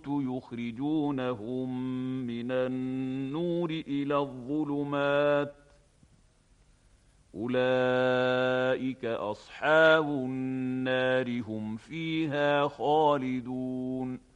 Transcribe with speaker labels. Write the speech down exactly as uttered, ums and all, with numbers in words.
Speaker 1: يخرجونهم من النور إلى الظلمات أولئك أصحاب النار هم فيها خالدون